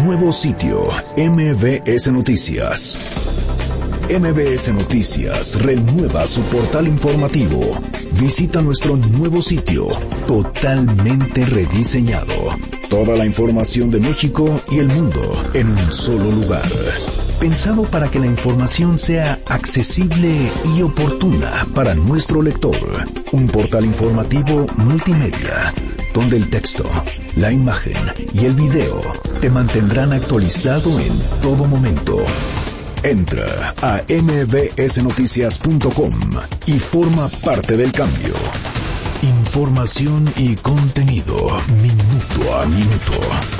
nuevo sitio, MBS Noticias. MBS Noticias renueva su portal informativo. Visita nuestro nuevo sitio, totalmente rediseñado. Toda la información de México y el mundo en un solo lugar. Pensado para que la información sea accesible y oportuna para nuestro lector. Un portal informativo multimedia, donde el texto, la imagen y el video te mantendrán actualizado en todo momento. Entra a mbsnoticias.com y forma parte del cambio. Información y contenido minuto a minuto.